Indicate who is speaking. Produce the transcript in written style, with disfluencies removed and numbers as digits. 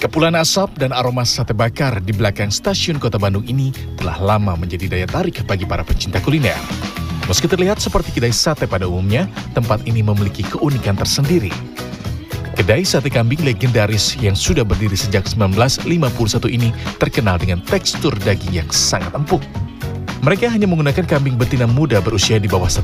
Speaker 1: Kepulan asap dan aroma sate bakar di belakang stasiun Kota Bandung ini telah lama menjadi daya tarik bagi para pecinta kuliner. Meski terlihat seperti kedai sate pada umumnya, tempat ini memiliki keunikan tersendiri. Kedai sate kambing legendaris yang sudah berdiri sejak 1951 ini terkenal dengan tekstur daging yang sangat empuk. Mereka hanya menggunakan kambing betina muda berusia di bawah 1